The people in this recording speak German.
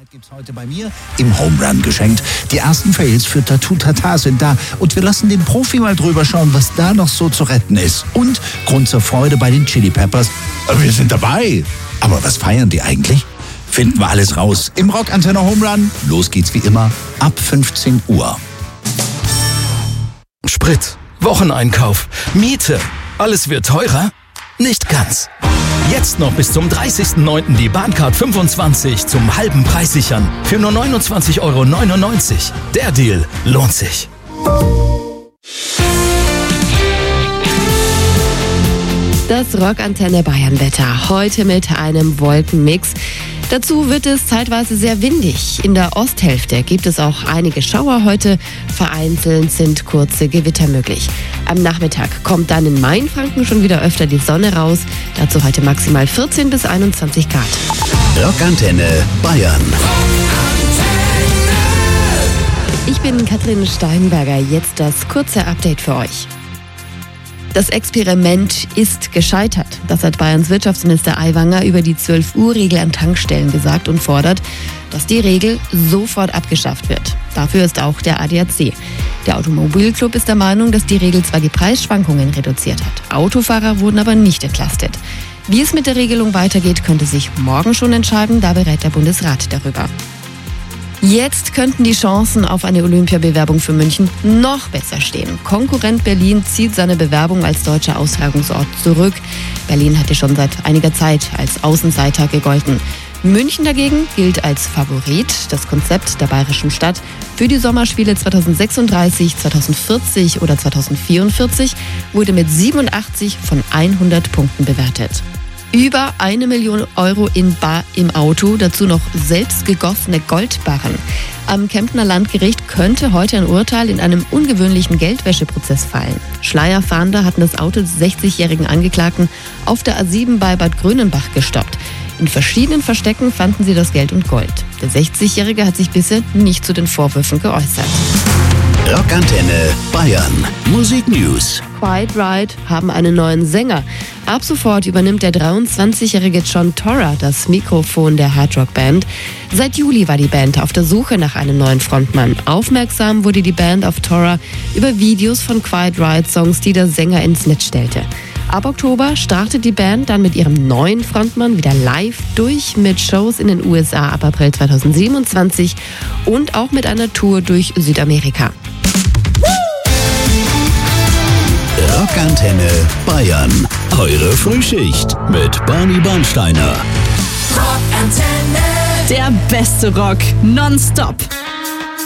Gibt's heute bei mir im Home Run geschenkt. Die ersten Fails für Tattoo Tata sind da und wir lassen den Profi mal drüber schauen, was da noch so zu retten ist. Und Grund zur Freude bei den Chili Peppers. Wir sind dabei. Aber was feiern die eigentlich? Finden wir alles raus im Rockantenne Home Run. Los geht's wie immer ab 15 Uhr. Sprit, Wocheneinkauf, Miete. Alles wird teurer? Nicht ganz. Jetzt noch bis zum 30.09. die Bahncard 25 zum halben Preis sichern. Für nur 29,99 €. Der Deal lohnt sich. Das Rockantenne Bayern-Wetter. Heute mit einem Wolkenmix. Dazu wird es zeitweise sehr windig. In der Osthälfte gibt es auch einige Schauer heute. Vereinzelt sind kurze Gewitter möglich. Am Nachmittag kommt dann in Mainfranken schon wieder öfter die Sonne raus. Dazu heute maximal 14 bis 21 Grad. Rockantenne Bayern. Ich bin Katrin Steinberger. Jetzt das kurze Update für euch. Das Experiment ist gescheitert. Das hat Bayerns Wirtschaftsminister Aiwanger über die 12-Uhr-Regel an Tankstellen gesagt und fordert, dass die Regel sofort abgeschafft wird. Dafür ist auch der ADAC. Der Automobilclub ist der Meinung, dass die Regel zwar die Preisschwankungen reduziert hat, Autofahrer wurden aber nicht entlastet. Wie es mit der Regelung weitergeht, könnte sich morgen schon entscheiden, da berät der Bundesrat darüber. Jetzt könnten die Chancen auf eine Olympiabewerbung für München noch besser stehen. Konkurrent Berlin zieht seine Bewerbung als deutscher Austragungsort zurück. Berlin hatte schon seit einiger Zeit als Außenseiter gegolten. München dagegen gilt als Favorit. Das Konzept der bayerischen Stadt für die Sommerspiele 2036, 2040 oder 2044 wurde mit 87 von 100 Punkten bewertet. Über 1 Million € in bar im Auto, dazu noch selbst gegossene Goldbarren. Am Kemptner Landgericht könnte heute ein Urteil in einem ungewöhnlichen Geldwäscheprozess fallen. Schleierfahnder hatten das Auto des 60-jährigen Angeklagten auf der A7 bei Bad Grönenbach gestoppt. In verschiedenen Verstecken fanden sie das Geld und Gold. Der 60-Jährige hat sich bisher nicht zu den Vorwürfen geäußert. Rockantenne Bayern. Musik News. Quiet Riot haben einen neuen Sänger. Ab sofort übernimmt der 23-jährige John Torra das Mikrofon der Hardrock-Band. Seit Juli war die Band auf der Suche nach einem neuen Frontmann. Aufmerksam wurde die Band auf Torra über Videos von Quiet Riot-Songs, die der Sänger ins Netz stellte. Ab Oktober startet die Band dann mit ihrem neuen Frontmann wieder live durch mit Shows in den USA ab April 2027 und auch mit einer Tour durch Südamerika. Rockantenne Bayern. Eure Frühschicht mit Barney Bernsteiner. Rockantenne. Der beste Rock nonstop.